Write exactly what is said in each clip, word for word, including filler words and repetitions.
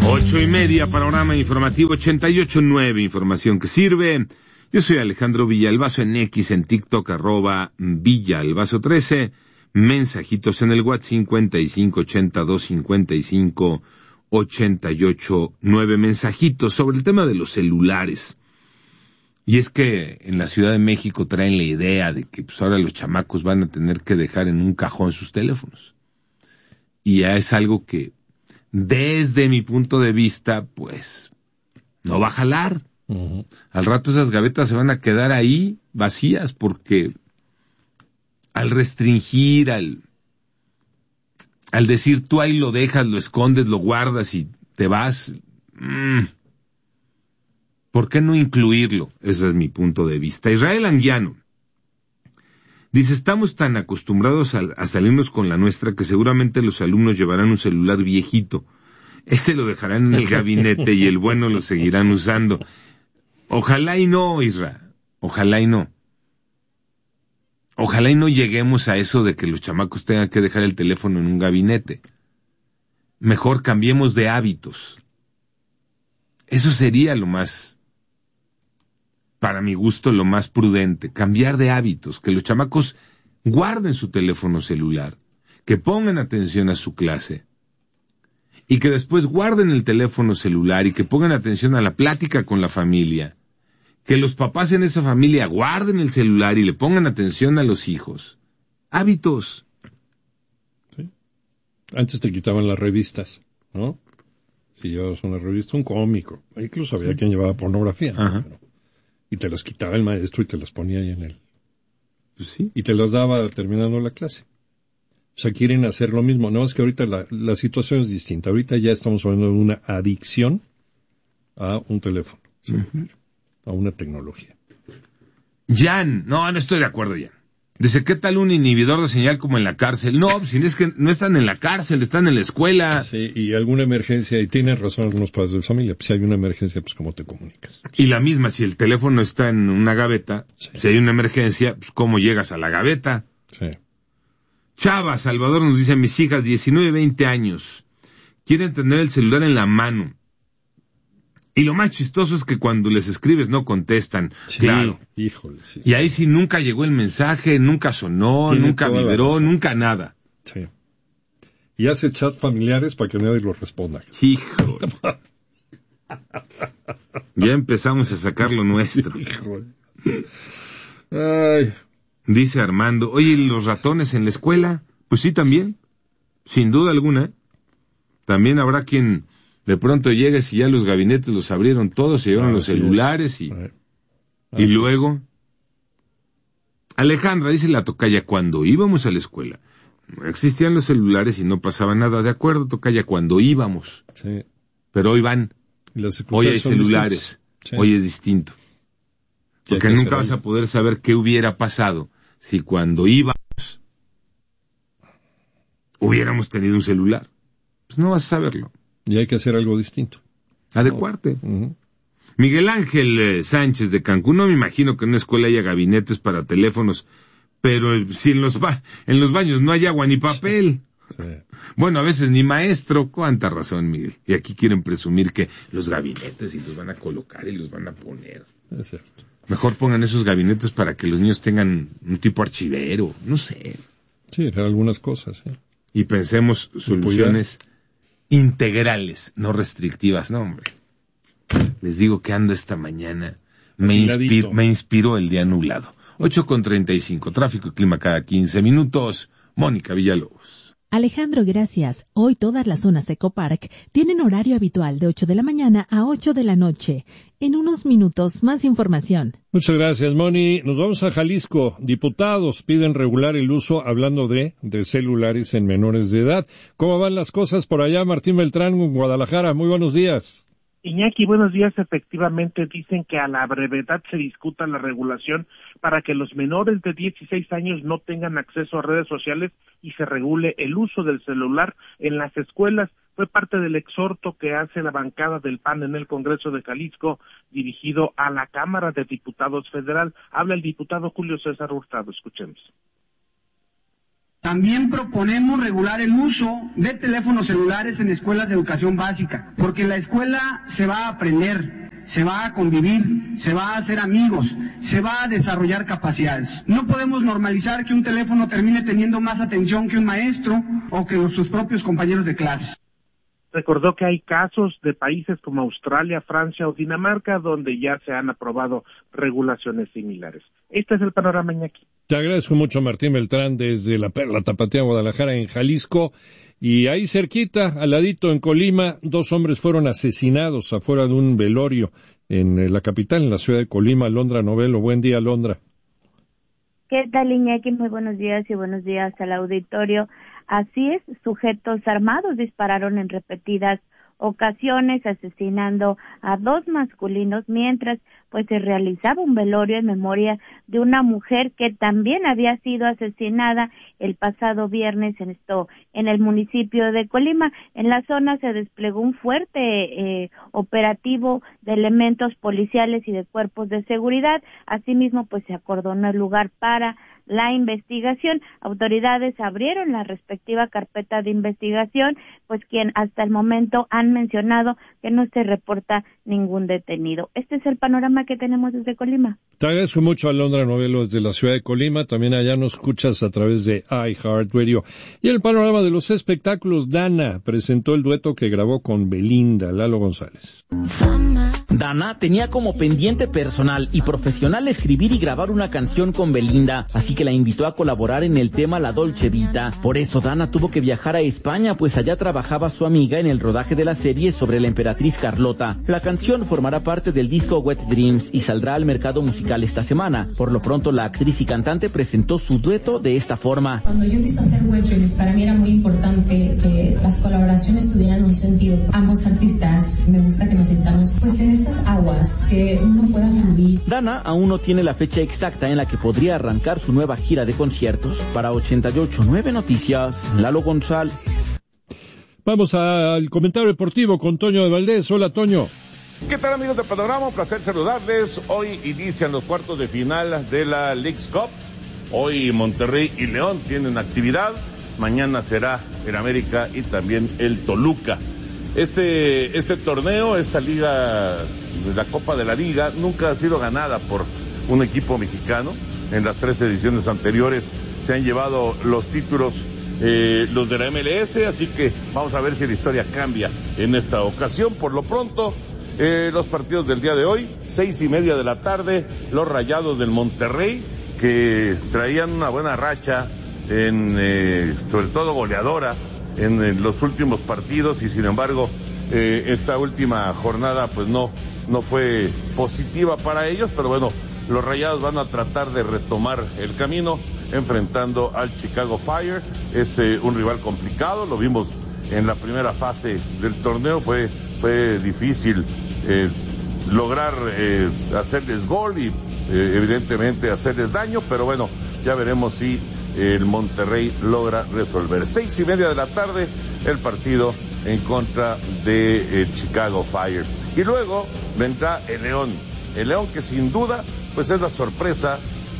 Ocho y media, panorama informativo ochenta y ocho nueve, información que sirve. Yo soy Alejandro Villalbazo en X, en TikTok, arroba Villalbazo trece. Mensajitos en el WhatsApp cincuenta y cinco ochenta y dos cincuenta y cinco ochenta y ocho nueve. Mensajitos sobre el tema de los celulares. Y es que en la Ciudad de México traen la idea de que pues ahora los chamacos van a tener que dejar en un cajón sus teléfonos. Y ya es algo que, desde mi punto de vista, pues, no va a jalar. Uh-huh. Al rato esas gavetas se van a quedar ahí vacías porque al restringir, al, al decir tú ahí lo dejas, lo escondes, lo guardas y te vas, mmm, ¿por qué no incluirlo? Ese es mi punto de vista. Israel Anguiano dice, estamos tan acostumbrados a, a salirnos con la nuestra que seguramente los alumnos llevarán un celular viejito. Ese lo dejarán en el gabinete y el bueno lo seguirán usando. Ojalá y no, Isra. Ojalá y no. Ojalá y no lleguemos a eso de que los chamacos tengan que dejar el teléfono en un gabinete. Mejor cambiemos de hábitos. Eso sería lo más, para mi gusto, lo más prudente. Cambiar de hábitos. Que los chamacos guarden su teléfono celular. Que pongan atención a su clase. Y que después guarden el teléfono celular y que pongan atención a la plática con la familia. Que los papás en esa familia guarden el celular y le pongan atención a los hijos. Hábitos. Sí. Antes te quitaban las revistas, ¿no? Si llevabas una revista, un cómico. Incluso había sí. quien llevaba pornografía. Ajá. ¿No? Y te las quitaba el maestro y te las ponía ahí en él. Pues sí. Y te las daba terminando la clase. O sea, quieren hacer lo mismo. No, es que ahorita la, la situación es distinta. Ahorita ya estamos hablando de una adicción a un teléfono, uh-huh. a una tecnología. Jan, no, no estoy de acuerdo, Jan. Dice, ¿qué tal un inhibidor de señal como en la cárcel? No, si es que no están en la cárcel, están en la escuela. Sí, y alguna emergencia, y tienen razón algunos padres de familia, pues si hay una emergencia, pues ¿cómo te comunicas? Y la misma, si el teléfono está en una gaveta, sí. si hay una emergencia, pues ¿cómo llegas a la gaveta? Sí. Chava, Salvador nos dice, mis hijas, diecinueve, veinte años, quieren tener el celular en la mano. Y lo más chistoso es que cuando les escribes no contestan. Sí, claro. Híjole, sí. Y ahí sí nunca llegó el mensaje, nunca sonó, Tiene nunca vibró, nunca nada. Sí. Y hace chat familiares para que nadie lo responda. Híjole. Ya empezamos a sacar lo nuestro. Híjole. Ay. Dice Armando, oye, ¿los ratones en la escuela? Pues sí, también, sin duda alguna. También habrá quien de pronto llegue si ya los gabinetes los abrieron todos, se llevaron ah, los celulares y, ah, y luego... Es. Alejandra, dice la tocaya, cuando íbamos a la escuela, no existían los celulares y no pasaba nada. De acuerdo, tocaya, cuando íbamos. Sí. Pero hoy van, hoy hay celulares, sí. hoy es distinto. Porque nunca vas a poder saber qué hubiera pasado si cuando íbamos hubiéramos tenido un celular. Pues no vas a saberlo. Y hay que hacer algo distinto. Adecuarte. Uh-huh. Miguel Ángel eh, Sánchez de Cancún, no me imagino que en una escuela haya gabinetes para teléfonos, pero eh, si en los, ba- en los baños no hay agua ni papel. Sí. Bueno, a veces ni maestro. Cuánta razón, Miguel. Y aquí quieren presumir que los gabinetes y los van a colocar y los van a poner. Es cierto. Mejor pongan esos gabinetes para que los niños tengan un tipo archivero, no sé. Sí, algunas cosas, ¿sí? Y pensemos soluciones integrales, no restrictivas, no, hombre. Les digo que ando esta mañana, me, inspir, me inspiró el día nublado. ocho con treinta y cinco, tráfico y clima cada quince minutos. Mónica Villalobos. Alejandro, gracias. Hoy todas las zonas Ecopark tienen horario habitual de ocho de la mañana a ocho de la noche. En unos minutos, más información. Muchas gracias, Moni. Nos vamos a Jalisco. Diputados piden regular el uso, hablando de, de celulares en menores de edad. ¿Cómo van las cosas por allá, Martín Beltrán, en Guadalajara? Muy buenos días. Iñaki, buenos días. Efectivamente, dicen que a la brevedad se discuta la regulación para que los menores de dieciséis años no tengan acceso a redes sociales y se regule el uso del celular en las escuelas. Fue parte del exhorto que hace la bancada del P A N en el Congreso de Jalisco, dirigido a la Cámara de Diputados Federal. Habla el diputado Julio César Hurtado. Escuchemos. También proponemos regular el uso de teléfonos celulares en escuelas de educación básica, porque en la escuela se va a aprender, se va a convivir, se va a hacer amigos, se va a desarrollar capacidades. No podemos normalizar que un teléfono termine teniendo más atención que un maestro o que sus propios compañeros de clase. Recordó que hay casos de países como Australia, Francia o Dinamarca donde ya se han aprobado regulaciones similares. Este es el panorama, Iñaki. Te agradezco mucho, Martín Beltrán, desde la Perla Tapatía, Guadalajara, en Jalisco. Y ahí cerquita, al ladito, en Colima, dos hombres fueron asesinados afuera de un velorio en la capital, en la ciudad de Colima. Alondra Novelo, buen día, Alondra. ¿Qué tal, Iñaki? Muy buenos días y buenos días al auditorio. Así es, sujetos armados dispararon en repetidas ocasiones asesinando a dos masculinos mientras pues se realizaba un velorio en memoria de una mujer que también había sido asesinada el pasado viernes en esto en el municipio de Colima. En la zona se desplegó un fuerte eh, operativo de elementos policiales y de cuerpos de seguridad. Asimismo, pues se acordonó el lugar para la investigación. Autoridades abrieron la respectiva carpeta de investigación, pues quien hasta el momento han mencionado que no se reporta ningún detenido. Este es el panorama que tenemos desde Colima. Te agradezco mucho, Alondra Novelo, desde la ciudad de Colima. También allá nos escuchas a través de iHeartRadio. Y el panorama de los espectáculos, Dana presentó el dueto que grabó con Belinda. Lalo González. Dana tenía como pendiente personal y profesional escribir y grabar una canción con Belinda, así que la invitó a colaborar en el tema La Dolce Vita. Por eso Dana tuvo que viajar a España, pues allá trabajaba su amiga en el rodaje de la serie sobre la emperatriz Carlota. La canción formará parte del disco Wet Dreams y saldrá al mercado musical esta semana. Por lo pronto, la actriz y cantante presentó su dueto de esta forma. Cuando yo empiezo a hacer Wet Dreams, para mí era muy importante que las colaboraciones tuvieran un sentido. Ambos artistas, me gusta que nos sintamos pues en esas aguas, que uno pueda fluir. Dana aún no tiene la fecha exacta en la que podría arrancar su nueva gira de conciertos. Para ochenta y ocho punto nueve Noticias, Lalo González. Vamos al comentario deportivo con Toño de Valdés. Hola, Toño. ¿Qué tal, amigos de Panorama? Un placer saludarles. Hoy inician los cuartos de final de la Leagues Cup. Hoy Monterrey y León tienen actividad. Mañana será el América y también el Toluca. Este, este torneo, esta liga, la Copa de la Liga, nunca ha sido ganada por un equipo mexicano. En las tres ediciones anteriores se han llevado los títulos eh, los de la M L S, así que vamos a ver si la historia cambia en esta ocasión. Por lo pronto, eh, los partidos del día de hoy, seis y media de la tarde, los Rayados del Monterrey, que traían una buena racha, en eh, sobre todo goleadora, en, en los últimos partidos, y sin embargo, eh, esta última jornada pues no, no fue positiva para ellos, pero bueno, los Rayados van a tratar de retomar el camino enfrentando al Chicago Fire. Es eh, un rival complicado, lo vimos en la primera fase del torneo, fue, fue difícil eh, lograr eh, hacerles gol y eh, evidentemente hacerles daño, pero bueno, ya veremos si el Monterrey logra resolver. Seis y media de la tarde, el partido en contra de eh, Chicago Fire. Y luego vendrá el León. El León que sin duda pues es la sorpresa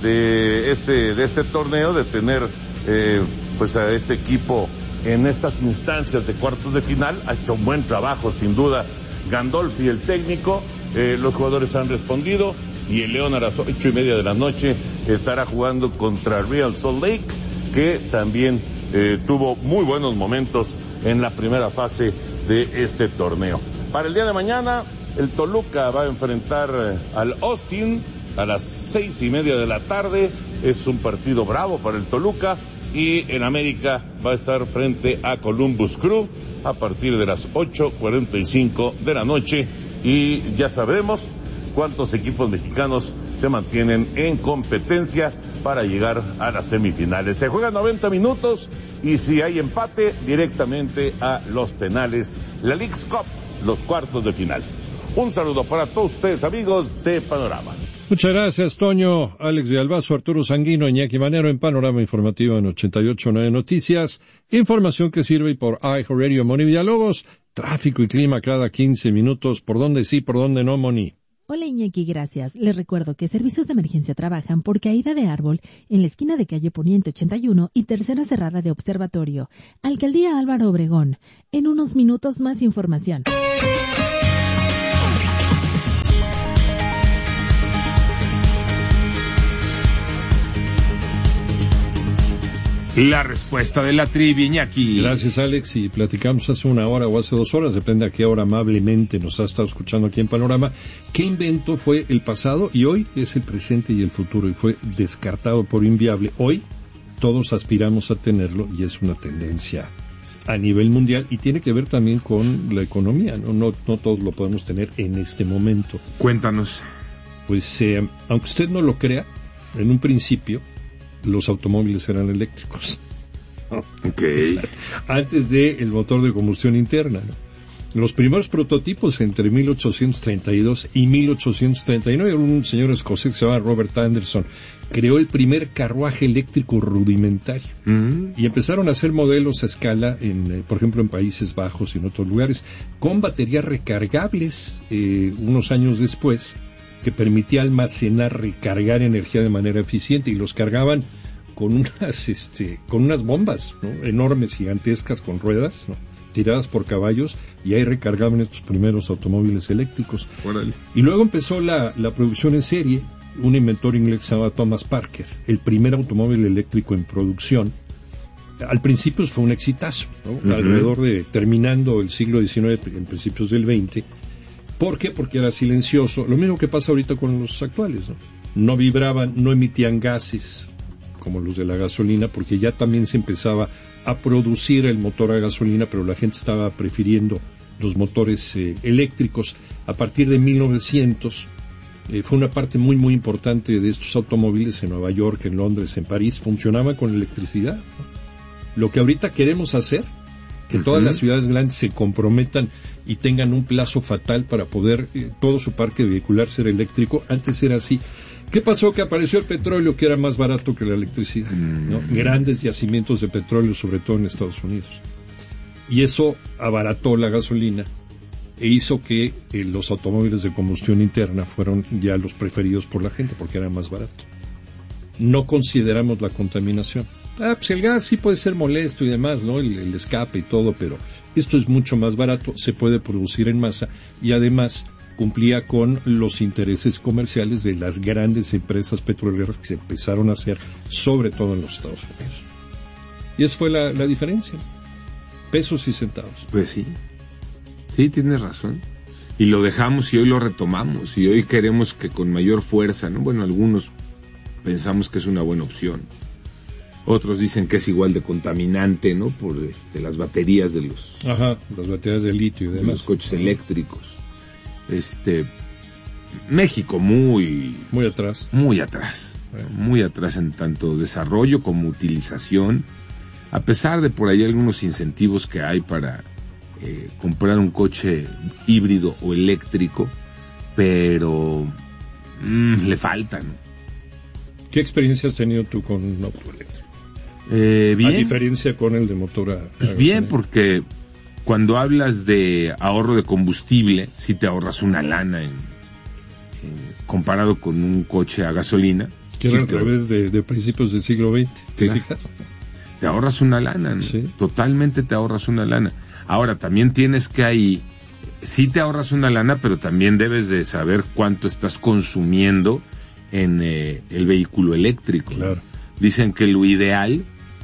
de este de este torneo, de tener eh, pues a este equipo en estas instancias de cuartos de final. Ha hecho un buen trabajo sin duda Gandolfi, el técnico. Eh, los jugadores han respondido y el León a las ocho y media de la noche estará jugando contra Real Salt Lake, que también eh, tuvo muy buenos momentos en la primera fase de este torneo. Para el día de mañana, el Toluca va a enfrentar al Austin a las seis y media de la tarde. Es un partido bravo para el Toluca. Y en América va a estar frente a Columbus Crew a partir de las ocho cuarenta y cinco de la noche. Y ya sabremos cuántos equipos mexicanos se mantienen en competencia para llegar a las semifinales. Se juegan noventa minutos y si hay empate, directamente a los penales. La Leagues Cup, los cuartos de final. Un saludo para todos ustedes, amigos de Panorama. Muchas gracias, Toño. Alex Villalbazo, Arturo Sanguino, Iñaki Manero en Panorama Informativo en ochenta y ocho punto nueve Noticias. Información que sirve por iHeartRadio. Moni Villalobos, tráfico y clima cada quince minutos. ¿Por dónde sí, por dónde no, Moni? Hola Iñaki, gracias. Les recuerdo que servicios de emergencia trabajan por caída de árbol en la esquina de calle Poniente ochenta y uno y tercera cerrada de Observatorio. Alcaldía Álvaro Obregón. En unos minutos más información. La respuesta de la trivia, Iñaki. Gracias, Alex. Y platicamos hace una hora o hace dos horas, depende a qué hora amablemente nos ha estado escuchando aquí en Panorama, qué invento fue el pasado y hoy es el presente y el futuro y fue descartado por inviable. Hoy todos aspiramos a tenerlo y es una tendencia a nivel mundial y tiene que ver también con la economía, ¿no? No, no todos lo podemos tener en este momento. Cuéntanos. Pues, eh, aunque usted no lo crea, en un principio los automóviles eran eléctricos. Okay. Antes del motor de combustión interna, ¿no? Los primeros prototipos entre mil ochocientos treinta y dos y mil ochocientos treinta y nueve, un señor escocés que se llama Robert Anderson creó el primer carruaje eléctrico rudimentario. Mm. Y empezaron a hacer modelos a escala, en, por ejemplo, en Países Bajos y en otros lugares, con baterías recargables eh, unos años después, que permitía almacenar, recargar energía de manera eficiente y los cargaban con unas, este, con unas bombas, ¿no? Enormes, gigantescas, con ruedas, ¿no? Tiradas por caballos y ahí recargaban estos primeros automóviles eléctricos. Órale. Y luego empezó la, la producción en serie. Un inventor inglés que se llama Thomas Parker, el primer automóvil eléctrico en producción. Al principio fue un exitazo, ¿no? Uh-huh. Alrededor de, terminando el siglo diecinueve, en principios del veinte. ¿Por qué? Porque era silencioso. Lo mismo que pasa ahorita con los actuales, ¿no? No vibraban, no emitían gases como los de la gasolina, porque ya también se empezaba a producir el motor a gasolina, pero la gente estaba prefiriendo los motores eh, eléctricos. A partir de mil novecientos eh, fue una parte muy muy importante de estos automóviles en Nueva York, en Londres, en París, funcionaban con electricidad, ¿no? Lo que ahorita queremos hacer, que uh-huh. todas las ciudades grandes se comprometan y tengan un plazo fatal para poder eh, todo su parque vehicular ser eléctrico. Antes era así. ¿Qué pasó? Que apareció el petróleo, que era más barato que la electricidad, ¿no? Uh-huh. Grandes yacimientos de petróleo, sobre todo en Estados Unidos. Y eso abarató la gasolina e hizo que eh, los automóviles de combustión interna fueron ya los preferidos por la gente, porque era más barato. No consideramos la contaminación. Ah, pues el gas sí puede ser molesto y demás, ¿no? El, el escape y todo, pero esto es mucho más barato, se puede producir en masa y además cumplía con los intereses comerciales de las grandes empresas petroleras que se empezaron a hacer, sobre todo en los Estados Unidos. Y esa fue la, la diferencia. Pesos y centavos. Pues sí. Sí, tienes razón. Y lo dejamos y hoy lo retomamos y hoy queremos que con mayor fuerza, ¿no? Bueno, algunos pensamos que es una buena opción. Otros dicen que es igual de contaminante, ¿no? Por este, las baterías de los... Ajá, las baterías de litio y demás. De los coches eléctricos. Este... México muy... Muy atrás. Muy atrás. Bueno. Muy atrás en tanto desarrollo como utilización. A pesar de por ahí algunos incentivos que hay para eh, comprar un coche híbrido o eléctrico, pero mmm, le faltan. ¿Qué experiencia has tenido tú con un auto eléctrico? Eh, bien. A diferencia con el de motor a... Pues bien, porque cuando hablas de ahorro de combustible, si te ahorras una lana en, en, comparado con un coche a gasolina. Que era si al revés de, de principios del siglo veinte, ¿te claro. fijas? Te ahorras una lana, ¿no? Sí. Totalmente te ahorras una lana. Ahora, también tienes que ahí, sí te ahorras una lana, pero también debes de saber cuánto estás consumiendo en eh, el vehículo eléctrico. Claro. ¿No? Dicen que lo ideal,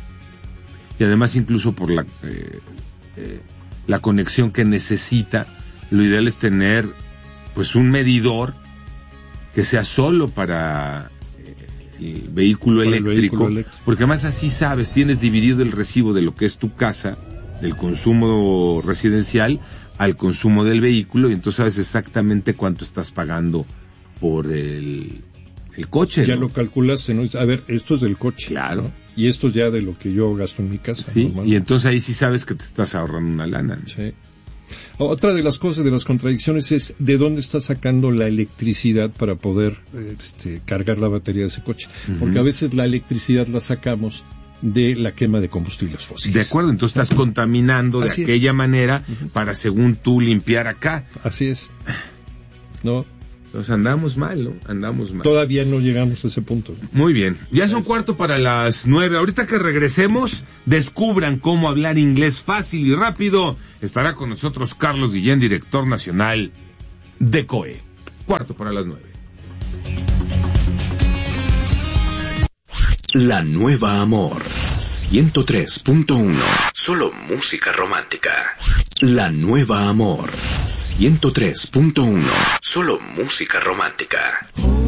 y además incluso por la eh, eh, la conexión que necesita, lo ideal es tener pues un medidor que sea solo para eh, el, vehículo para eléctrico, el vehículo eléctrico, porque además así sabes, tienes dividido el recibo de lo que es tu casa, del consumo residencial al consumo del vehículo, y entonces sabes exactamente cuánto estás pagando por el el coche. Ya ¿no? lo calculaste, ¿no? A ver, esto es del coche. Claro. ¿no? Y esto es ya de lo que yo gasto en mi casa. Sí, y entonces ahí sí sabes que te estás ahorrando una lana. ¿no? Sí. Otra de las cosas, de las contradicciones es de dónde estás sacando la electricidad para poder este, cargar la batería de ese coche. Uh-huh. Porque a veces la electricidad la sacamos de la quema de combustibles fósiles. De acuerdo, entonces estás contaminando de Así aquella es. manera uh-huh. para, según tú, limpiar acá. Así es. ¿No? Entonces andamos mal, ¿no? Andamos mal. Todavía no llegamos a ese punto. Muy bien. Ya son cuarto para las nueve. Ahorita que regresemos, descubran cómo hablar inglés fácil y rápido. Estará con nosotros Carlos Guillén, director nacional de C O E. Cuarto para las nueve. La Nueva Amor, ciento tres punto uno. Solo música romántica. La Nueva Amor, ciento tres punto uno. Solo música romántica.